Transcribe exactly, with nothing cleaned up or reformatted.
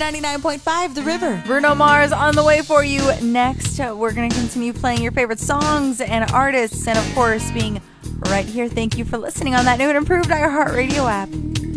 ninety-nine point five, The River. Bruno Mars on the way for you next. Uh, we're going to continue playing your favorite songs and artists, and of course, being right here. Thank you for listening on that new and improved iHeartRadio app.